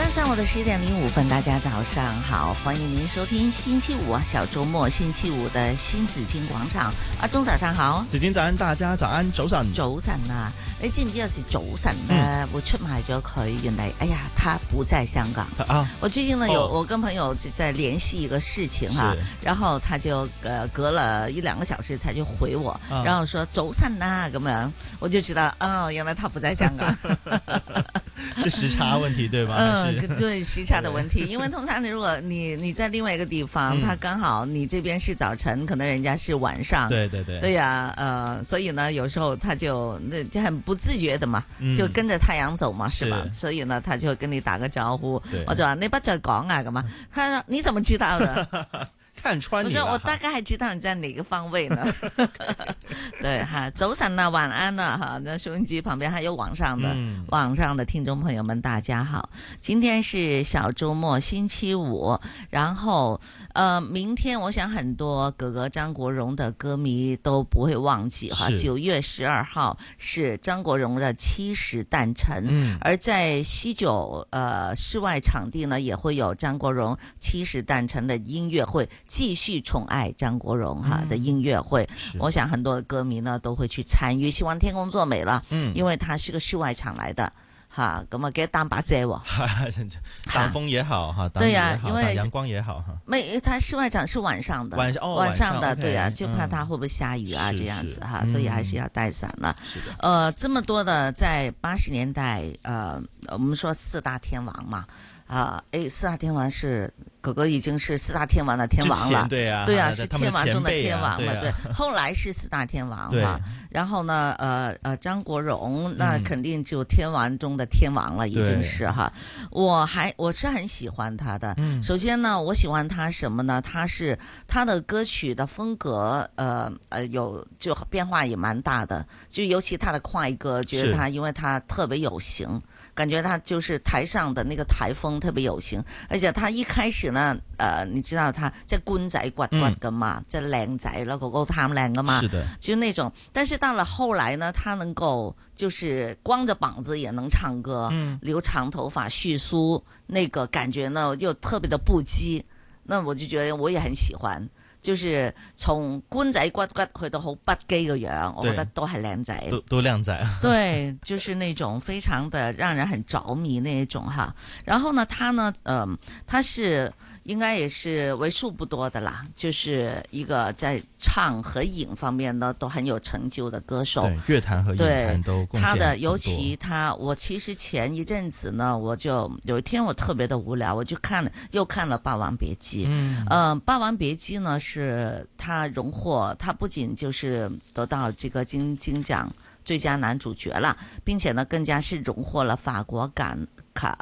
上午的11:05，大家早上好，欢迎您收听星期五小周末星期五的新紫荊廣場。阿鐘早上好， 紫荊早安，大家早安，早晨。 早晨啊，你知唔知有時早晨呢會出賣咗佢？原來，哎呀，他不在香港啊！我最近呢我跟朋友就在聯繫一個事情哈，然後他就隔了1-2個小時他就回我，然後說早晨啊咁樣，我就知道原來他不在香港。 是時差問題對嗎？ 對時差的問題，因為通常如果你在另外一個地方，他剛好你這邊是早晨，可能人家是晚上。對對對。對呀，所以呢，有時候他就很不自覺的嘛，就跟着太陽走嘛，是吧？所以呢，他就跟你打個招呼，我就話你不再講啊，咁嘛？他說你怎麼知道的？ 看穿你了。 我大概還知道你在哪個方位呢？對哈，早晨啊，晚安啊，哈，那收音機旁邊還有網上的聽眾朋友們，大家好。今天是小周末，星期五，然後明天我想很多哥哥張國榮的歌迷都不會忘記哈，9月12號是張國榮的70誕辰，而在西九室外場地呢，也會有張國榮70誕辰的音樂會。繼續寵愛張國榮哈的音樂會，我想很多的歌迷呢都會去參與。希望天公作美了，因為它是個室外場來的，哈，咁啊，給擔把遮喎， 擋風也好哈， 對呀，因為陽光也好哈。 沒，它室外場是晚上的，晚上的，對呀，就怕它會不會下雨啊，這樣子哈，所以還是要帶傘了。這麼多的在80年代，我們說4大天王嘛。4大天王是哥哥已經是4大天王的天王了，對啊，是天王中的天王了，對，後來是4大天王哈，然後呢，張國榮那肯定就天王中的天王了，已經是哈，我是很喜歡他的，首先呢，我喜歡他什麼呢？他的歌曲的風格，就變化也蠻大的，就尤其他的快歌，覺得他因為他特別有型，感覺他就是台上的那個台風特別有型，而且他一開始呢，你知道他即係官仔骨骨噶嘛，即係靚仔咯，個貪靚噶嘛，就那種。但是到了後來呢，他能夠就是光着膀子也能唱歌，留長頭髮蓄鬚，那個感覺呢又特別的不羈，那我就覺得我也很喜歡。就是從官仔骨骨去到好不羈嘅樣，我覺得都係靚仔， 都靚仔。 對，就是那種非常的讓人很着迷那一種哈。然後呢，他呢，他是應該也是為數不多的啦，就是一個在唱和影方面呢都很有成就的歌手。 對，樂壇和影壇都貢獻他的，尤其他，我其實前一陣子呢，我就有一天我特別的無聊，我就又看了《霸王別姬》。《霸王別姬》呢是他榮獲，他不僅就是得到這個金獎最佳男主角了，並且呢更加是榮獲了法國戛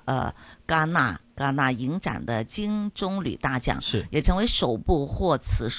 納影展的金棕櫚大獎，也成為首部獲此